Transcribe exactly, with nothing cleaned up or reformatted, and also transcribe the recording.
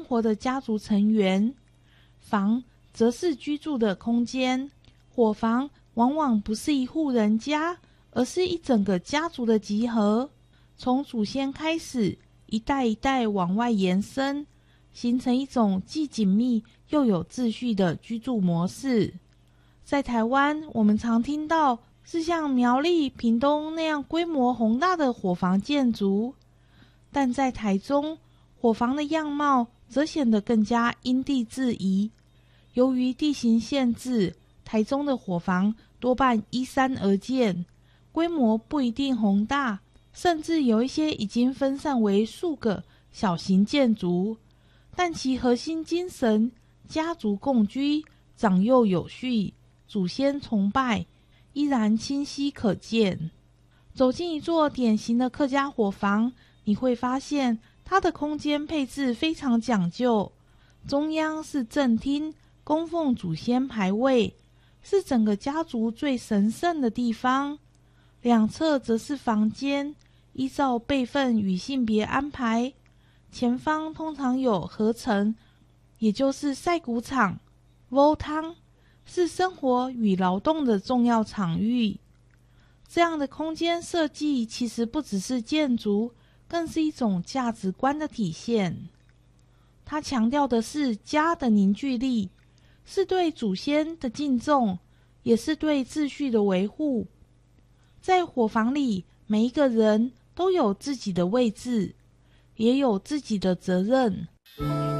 活的家族成员。房则是居住的空间，伙房往往不是一户人家，而是一整个家族的集合，从祖先开始，一代一代往外延伸，形成一种既紧密又有秩序的居住模式。在台湾，我们常听到是像苗栗、屏东那样规模宏大的伙房建筑，但在台中，伙房的样貌则显得更加因地制宜。由于地形限制，台中的伙房多半依山而建，规模不一定宏大，甚至有一些已经分散为数个小型建筑，但其核心精神家族共居、长幼有序、祖先崇拜依然清晰可见。走进一座典型的客家伙房，你会发现它的空间配置非常讲究，中央是正厅，供奉祖先牌位，是整个家族最神圣的地方。两侧则是房间，依照辈分与性别安排。前方通常有合成，也就是晒谷场、煲汤，是生活与劳动的重要场域。这样的空间设计其实不只是建筑，更是一种价值观的体现。它强调的是家的凝聚力，是对祖先的敬重，也是对秩序的维护。在伙房里，每一个人都有自己的位置，也有自己的责任。